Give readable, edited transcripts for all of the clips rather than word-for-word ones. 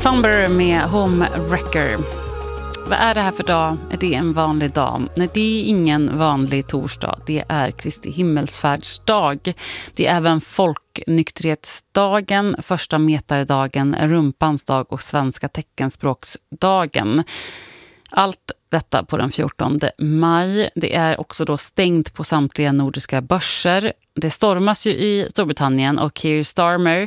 Somber med Homewrecker. Vad är det här för dag? Är det en vanlig dag? Nej, det är ingen vanlig torsdag. Det är Kristi himmelsfärdsdag. Det är även folknykterhetsdagen, första metardagen, rumpans dag och svenska teckenspråksdagen. Allt detta på den 14 maj. Det är också då stängt på samtliga nordiska börser. Det stormas ju i Storbritannien och Keir Starmer,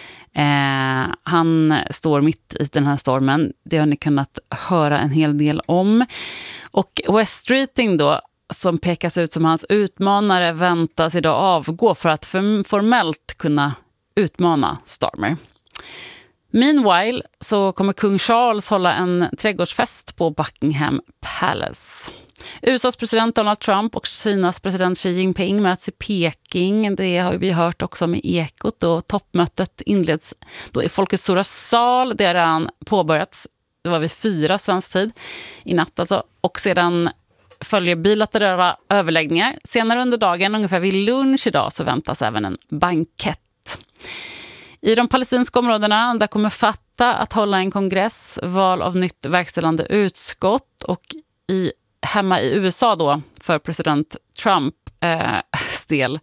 han står mitt i den här stormen. Det har ni kunnat höra en hel del om. Och West Streeting då, som pekas ut som hans utmanare, väntas idag avgå för att formellt kunna utmana Starmer. Meanwhile så kommer kung Charles hålla en trädgårdsfest på Buckingham Palace. USAs president Donald Trump och Kinas president Xi Jinping möts i Peking. Det har vi hört också med Ekot. Och toppmötet inleds då i Folkets stora sal. Det har redan påbörjats. Det var vid 4 svensk tid i natt alltså. Och sedan följer bilaterala överläggningar. Senare under dagen, ungefär vid lunch idag, så väntas även en bankett. I de palestinska områdena där kommer Fatah att hålla en kongress, val av nytt verkställande utskott, och hemma i USA då för president Trump del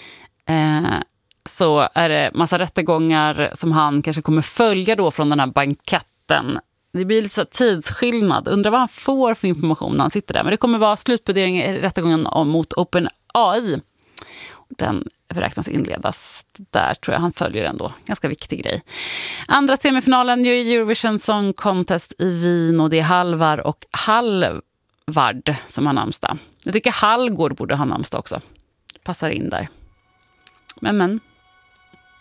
så är det massa rättegångar som han kanske kommer följa då från den här banketten. Det blir lite så tidsskillnad. Undrar vad han får för information när han sitter där. Men det kommer vara slutplädering i rättegången mot OpenAI. Den beräknas inledas där, tror jag han följer ändå. Ganska viktig grej. Andra semifinalen gör Eurovision Song Contest i Wien, och det är Halvar och Halvard som har namnsdag. Jag tycker Hallgård borde ha namnsdag också. Passar in där. Men.